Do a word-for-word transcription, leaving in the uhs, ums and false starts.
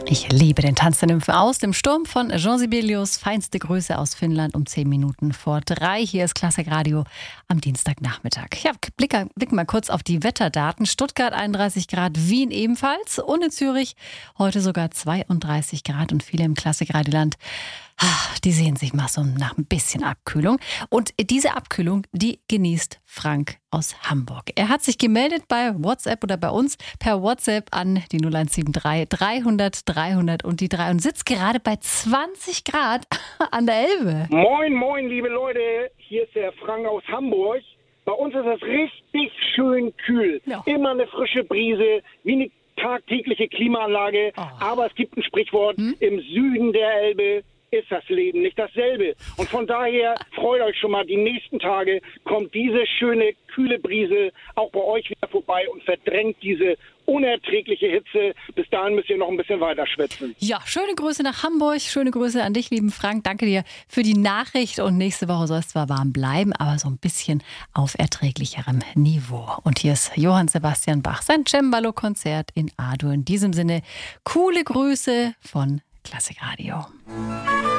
Ich liebe den Tanz der Nymphen aus dem Sturm von Jean Sibelius. Feinste Grüße aus Finnland um zehn Minuten vor drei. Hier ist Klassikradio am Dienstagnachmittag. Ja, blicken blick mal kurz auf die Wetterdaten. Stuttgart einunddreißig Grad, Wien ebenfalls und in Zürich heute sogar zweiunddreißig Grad und viele im Klassikradioland. Die sehen sich mal so nach ein bisschen Abkühlung. Und diese Abkühlung, die genießt Frank aus Hamburg. Er hat sich gemeldet bei WhatsApp oder bei uns per WhatsApp an die null eins sieben drei dreihundert dreihundert und die drei und sitzt gerade bei zwanzig Grad an der Elbe. Moin, moin, liebe Leute. Hier ist der Frank aus Hamburg. Bei uns ist es richtig schön kühl. Ja. Immer eine frische Brise, wie eine tagtägliche Klimaanlage. Oh. Aber es gibt ein Sprichwort, hm? Im Süden der Elbe ist das Leben nicht dasselbe. Und von daher freut euch schon mal, die nächsten Tage kommt diese schöne, kühle Brise auch bei euch wieder vorbei und verdrängt diese unerträgliche Hitze. Bis dahin müsst ihr noch ein bisschen weiter schwitzen. Ja, schöne Grüße nach Hamburg, schöne Grüße an dich, lieben Frank. Danke dir für die Nachricht und nächste Woche soll es zwar warm bleiben, aber so ein bisschen auf erträglicherem Niveau. Und hier ist Johann Sebastian Bach, sein Cembalo-Konzert in A-Dur. In diesem Sinne, coole Grüße von Klassikradio.